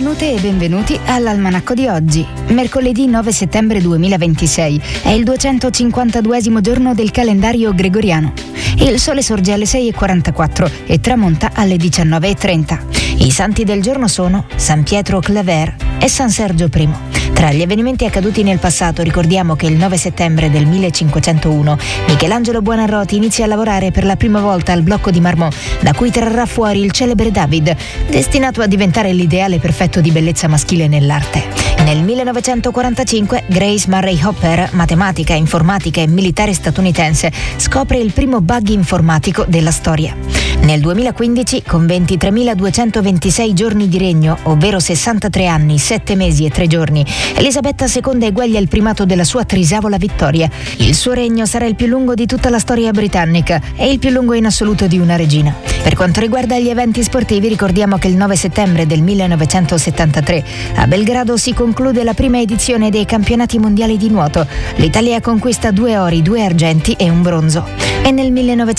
Benvenute e benvenuti all'Almanacco di oggi, mercoledì 9 settembre 2026. È il 252esimo giorno del calendario gregoriano. Il sole sorge alle 6:44 e tramonta alle 19:30. I santi del giorno sono San Pietro Claver e San Sergio I. Tra gli avvenimenti accaduti nel passato ricordiamo che il 9 settembre del 1501 Michelangelo Buonarroti inizia a lavorare per la prima volta al blocco di marmo, da cui trarrà fuori il celebre David, destinato a diventare l'ideale perfetto di bellezza maschile nell'arte. Nel 1945 Grace Murray Hopper, matematica, informatica e militare statunitense, scopre il primo bug informatico della storia. Nel 2015, con 23.226 giorni di regno, ovvero 63 anni, 7 mesi e 3 giorni, Elisabetta II eguaglia il primato della sua trisavola vittoria. Il suo regno sarà il più lungo di tutta la storia britannica e il più lungo in assoluto di una regina. Per quanto riguarda gli eventi sportivi, ricordiamo che il 9 settembre del 1973 a Belgrado si conclude la prima edizione dei campionati mondiali di nuoto. L'Italia conquista 2 ori, 2 argenti e un bronzo. E nel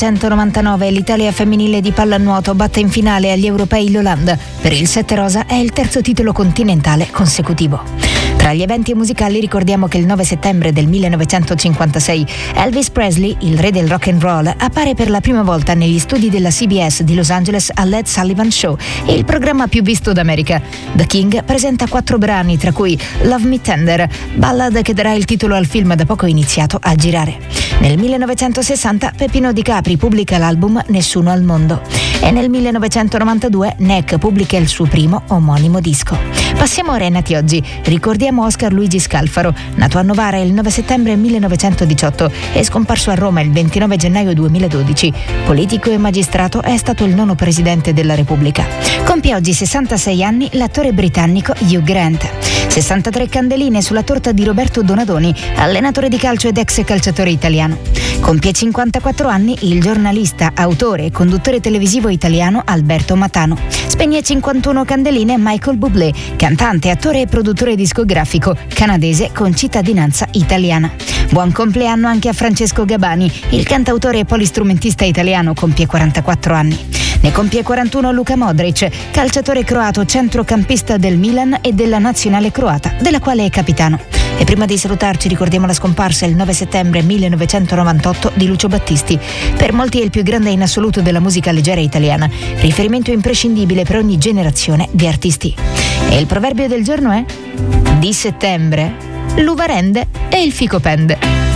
1999 l'Italia femminile di pallanuoto batte in finale agli europei l'Olanda. Per il 7 rosa è il terzo titolo continentale consecutivo. Tra gli eventi musicali ricordiamo che il 9 settembre del 1956 Elvis Presley, il re del rock and roll, appare per la prima volta negli studi della CBS di Los Angeles all'Ed Sullivan Show, il programma più visto d'America. The King presenta 4 brani, tra cui Love Me Tender, ballad che darà il titolo al film da poco iniziato a girare. Nel 1960 Peppino Di Capri pubblica l'album Nessuno al mondo e nel 1992 Neck pubblica il suo primo omonimo disco. Passiamo ora ai nati oggi. Ricordiamo Oscar Luigi Scalfaro, nato a Novara il 9 settembre 1918 e scomparso a Roma il 29 gennaio 2012. Politico e magistrato, è stato il 9º presidente della Repubblica. Compie oggi 66 anni l'attore britannico Hugh Grant. 63 candeline sulla torta di Roberto Donadoni, allenatore di calcio ed ex calciatore italiano. Compie 54 anni il giornalista, autore e conduttore televisivo italiano Alberto Matano. Spegne 51 candeline Michael Bublé, cantante, attore e produttore discografico canadese con cittadinanza italiana. Buon compleanno anche a Francesco Gabani, il cantautore e polistrumentista italiano, compie 44 anni. Ne compie 41 Luka Modric, calciatore croato, centrocampista del Milan e della nazionale croata, della quale è capitano. E prima di salutarci ricordiamo la scomparsa il 9 settembre 1998 di Lucio Battisti. Per molti è il più grande in assoluto della musica leggera italiana, riferimento imprescindibile per ogni generazione di artisti. E il proverbio del giorno è: di settembre l'uva rende e il fico pende.